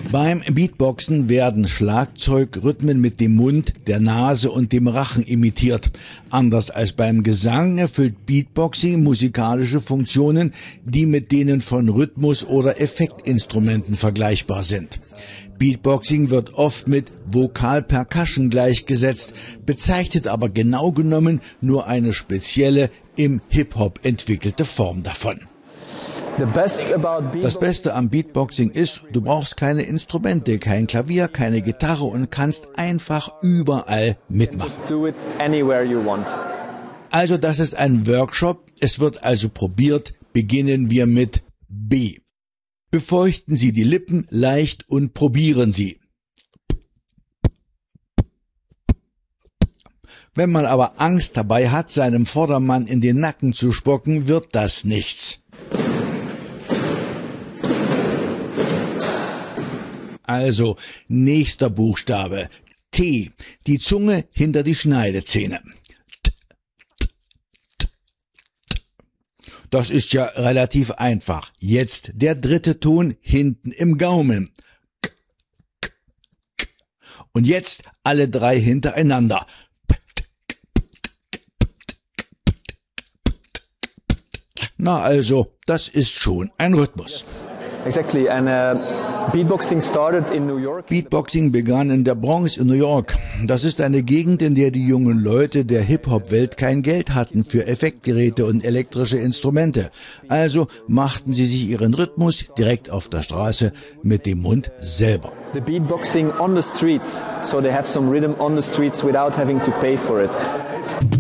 Beim Beatboxen werden Schlagzeugrhythmen mit dem Mund, der Nase und dem Rachen imitiert. Anders als beim Gesang erfüllt Beatboxing musikalische Funktionen, die mit denen von Rhythmus- oder Effektinstrumenten vergleichbar sind. Beatboxing wird oft mit Vokal-Percussion gleichgesetzt, bezeichnet aber genau genommen nur eine spezielle, im Hip-Hop entwickelte Form davon. Das Beste am Beatboxing ist, du brauchst keine Instrumente, kein Klavier, keine Gitarre und kannst einfach überall mitmachen. Also das ist ein Workshop, es wird also probiert. Beginnen wir mit B. Befeuchten Sie die Lippen leicht und probieren Sie. Wenn man aber Angst dabei hat, seinem Vordermann in den Nacken zu spucken, wird das nichts. Also, nächster Buchstabe. T. Die Zunge hinter die Schneidezähne. Das ist ja relativ einfach. Jetzt der dritte Ton hinten im Gaumen. Und jetzt alle drei hintereinander. Na also, das ist schon ein Rhythmus. Exactly, and Beatboxing started in New York. Beatboxing begann in der Bronx in New York. Das ist eine Gegend, in der die jungen Leute der Hip-Hop-Welt kein Geld hatten für Effektgeräte und elektrische Instrumente. Also machten sie sich ihren Rhythmus direkt auf der Straße mit dem Mund selber. The beatboxing on the streets, so they have some rhythm on the streets without having to pay for it.